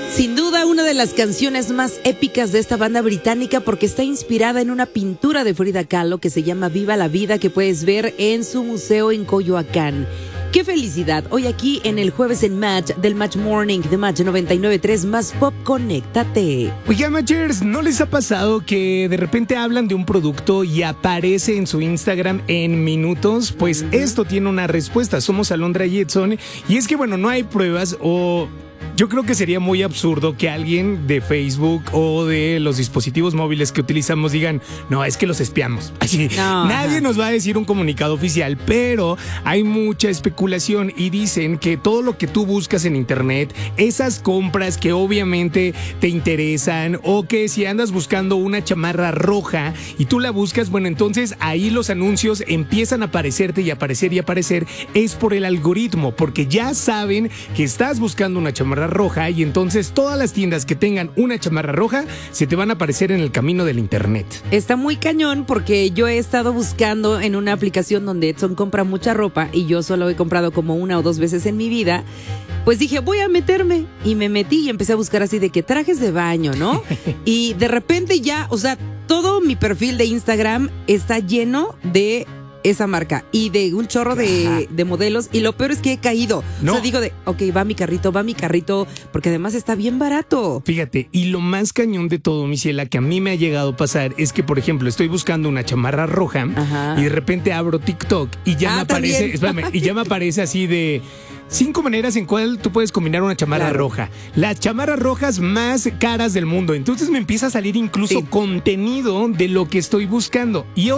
Sin duda, una de las canciones más épicas de esta banda británica porque está inspirada en una pintura de Frida Kahlo que se llama Viva la Vida, que puedes ver en su museo en Coyoacán. ¡Qué felicidad! Hoy aquí en el Jueves en Match del Match Morning de Match 99.3 Más Pop, conéctate. Oigan, Matchers, ¿no les ha pasado que de repente hablan de un producto y aparece en su Instagram en minutos? Pues esto tiene una respuesta. Somos Alondra y Edson. Y es que, bueno, no hay pruebas o... Yo creo que sería muy absurdo que alguien de Facebook o de los dispositivos móviles que utilizamos digan, no, es que los espiamos. Así, no, nadie nos va a decir un comunicado oficial, pero hay mucha especulación y dicen que todo lo que tú buscas en internet, esas compras que obviamente te interesan o que si andas buscando una chamarra roja y tú la buscas, bueno, entonces ahí los anuncios empiezan a aparecerte y aparecer y aparecer. Es por el algoritmo, porque ya saben que estás buscando una chamarra roja y entonces todas las tiendas que tengan una chamarra roja se te van a aparecer en el camino del internet. Está muy cañón porque yo he estado buscando en una aplicación donde Edson compra mucha ropa y yo solo he comprado como 1 o 2 veces en mi vida. Pues dije, voy a meterme y me metí y empecé a buscar así de que trajes de baño, ¿no? Y de repente ya, o sea, todo mi perfil de Instagram está lleno de esa marca y de un chorro de modelos, y lo peor es que he caído. No. O sea, digo ok, va mi carrito, porque además está bien barato. Fíjate, y lo más cañón de todo, mi ciela, que a mí me ha llegado a pasar es que, por ejemplo, estoy buscando una chamarra roja. Ajá. Y de repente abro TikTok y ya me aparece, también. espérame, y ya me aparece así de 5 maneras en cual tú puedes combinar una chamarra roja. Las chamarras rojas más caras del mundo. Entonces me empieza a salir incluso contenido de lo que estoy buscando. Y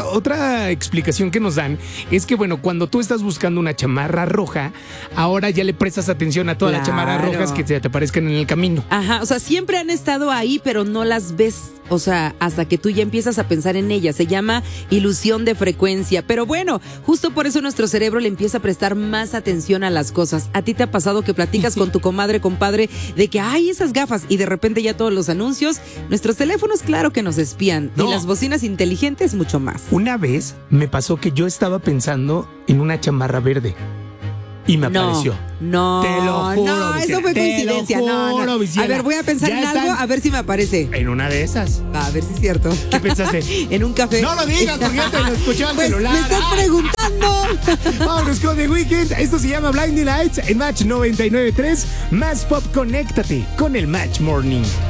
otra explicación que nos dan es que, bueno, cuando tú estás buscando una chamarra roja, ahora ya le prestas atención a todas las chamarras rojas que te aparezcan en el camino. Ajá, o sea, siempre han estado ahí, pero no las ves, o sea, hasta que tú ya empiezas a pensar en ellas. Se llama ilusión de frecuencia. Pero bueno, justo por eso nuestro cerebro le empieza a prestar más atención a las cosas. ¿A ti te ha pasado que platicas con tu comadre, compadre, de que hay esas gafas y de repente ya todos los anuncios? Nuestros teléfonos, claro que nos espían. No. Y las bocinas inteligentes, mucho más. Una vez me pasó que yo estaba pensando en una chamarra verde y me apareció. No, te lo juro, no, Vicente, eso fue coincidencia. te lo juro, No. Vicente. A ver, voy a pensar Ya en algo, a ver si me aparece. En una de esas. A ver si es cierto. ¿Qué pensaste? En un café. No lo digas, porque ya te lo escuché al pues, celular. me estás preguntando. Vámonos con The Weeknd. Esto se llama Blinding Lights en Match 99.3. Más Pop, conéctate con el Match Morning.